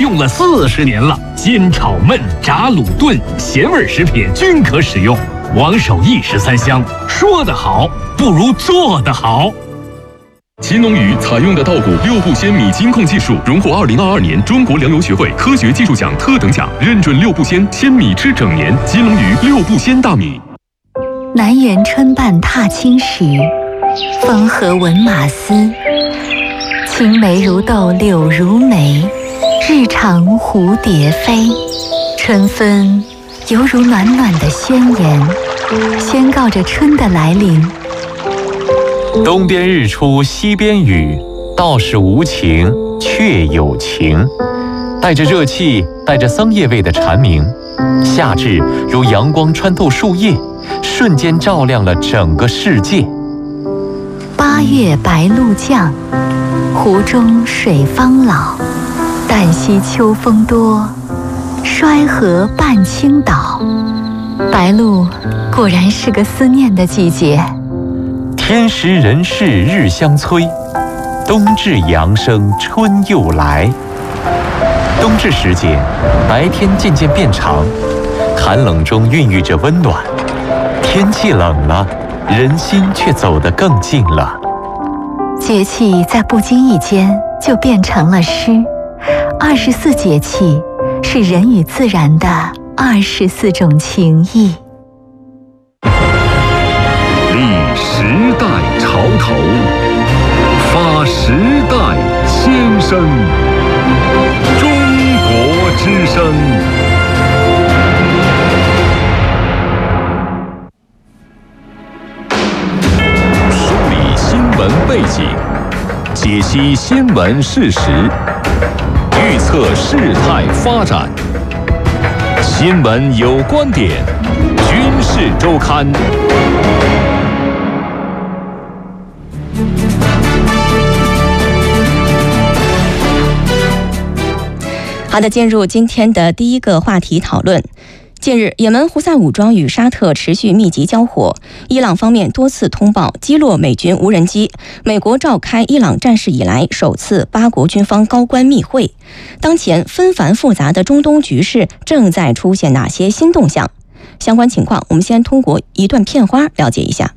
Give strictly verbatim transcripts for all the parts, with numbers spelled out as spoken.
用了四十年了，煎炒焖炸卤炖咸味食品均可使用。王守义十三香，说得好不如做得好。 秦龙鱼采用的稻谷六步鲜米金控技术，荣获二零二二年中国粮油学会科学技术奖特等奖，认准六步鲜，鲜米吃整年。金龙鱼六步鲜大米。 南园春半踏青时，风和闻马嘶。青梅如豆柳如眉，日长蝴蝶飞。春分犹如暖暖的宣言，宣告着春的来临。 东边日出西边雨，道是无晴却有晴。带着热气，带着桑叶味的蝉鸣，夏至如阳光穿透树叶，瞬间照亮了整个世界。 八月白露降，湖中水方老。旦夕秋风多，衰河半倾倒。白露果然是个思念的季节。 天时人事日相催，冬至阳生春又来。冬至时节，白天渐渐变长，寒冷中孕育着温暖。天气冷了，人心却走得更近了。 节气在不经意间就变成了诗。二十四节气是人与自然的二十四种情谊。 立时代潮头，发时代先声。中国之声。梳理新闻背景，解析新闻事实，预测事态发展。新闻有观点，军事周刊。 好的，进入今天的第一个话题讨论。近日，也门胡塞武装与沙特持续密集交火，伊朗方面多次通报击落美军无人机。美国召开伊朗战事以来首次八国军方高官密会。当前纷繁复杂的中东局势正在出现哪些新动向？相关情况，我们先通过一段片花了解一下。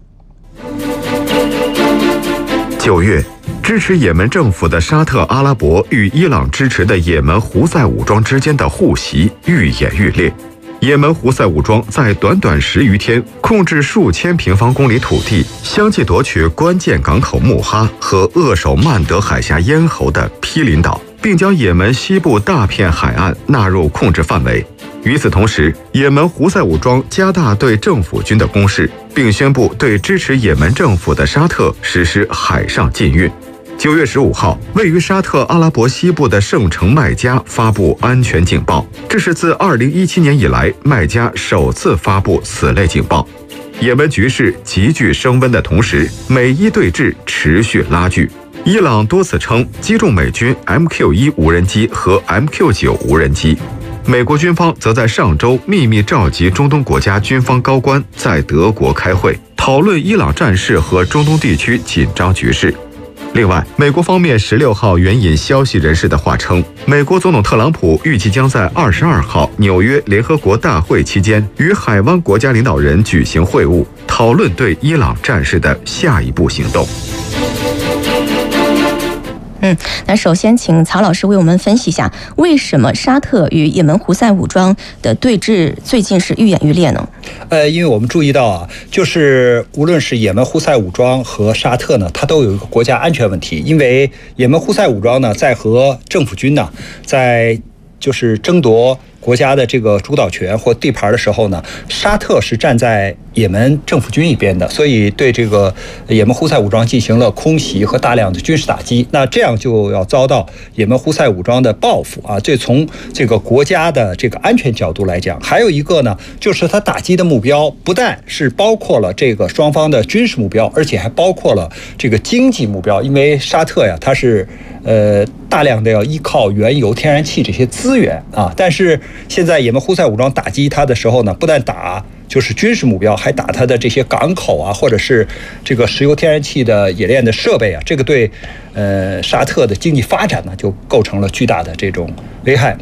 九月，支持也门政府的沙特阿拉伯与伊朗支持的也门胡塞武装之间的互袭愈演愈烈。也门胡塞武装在短短十余天控制数千平方公里土地，相继夺取关键港口穆哈和扼守曼德海峡咽喉的毗邻岛，并将也门西部大片海岸纳入控制范围。与此同时，也门胡塞武装加大对政府军的攻势，并宣布对支持也门政府的沙特实施海上禁运。九月十五号，位于沙特阿拉伯西部的圣城麦加发布安全警报，这是自二零一七年以来麦加首次发布此类警报。也门局势急剧升温的同时，美伊对峙持续拉锯。伊朗多次称击中美军 M Q 一 无人机和 M Q 九 无人机。美国军方则在上周秘密召集中东国家军方高官在德国开会，讨论伊朗战事和中东地区紧张局势。另外，美国方面十六号援引消息人士的话称，美国总统特朗普预计将在二十二号纽约联合国大会期间与海湾国家领导人举行会晤，讨论对伊朗战事的下一步行动。 嗯，那首先请曹老师为我们分析一下，为什么沙特与也门胡塞武装的对峙最近是愈演愈烈呢？ 呃，因为我们注意到啊，就是无论是也门胡塞武装和沙特呢，它都有一个国家安全问题。因为也门胡塞武装呢，在和政府军呢，在就是争夺国家的这个主导权或地盘的时候呢，沙特是站在也门政府军一边的，所以对这个也门胡塞武装进行了空袭和大量的军事打击。那这样就要遭到也门胡塞武装的报复啊！这从这个国家的这个安全角度来讲，还有一个呢，就是它打击的目标不但是包括了这个双方的军事目标，而且还包括了这个经济目标。因为沙特呀，它是呃大量的要依靠原油、天然气这些资源啊，但是现在也门胡塞武装打击它的时候呢，不但打就是军事目标，还打它的这些港口啊，或者是这个石油天然气的冶炼的设备啊，这个对呃沙特的经济发展呢，就构成了巨大的这种危害。